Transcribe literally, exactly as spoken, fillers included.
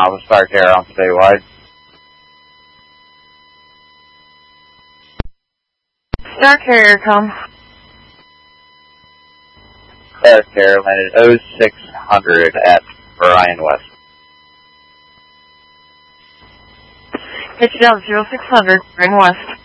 Alpha Star Carrier on statewide. Star Carrier, come. Star Carrier landed oh six hundred at Orion West. Pitch down zero six hundred, Orion West.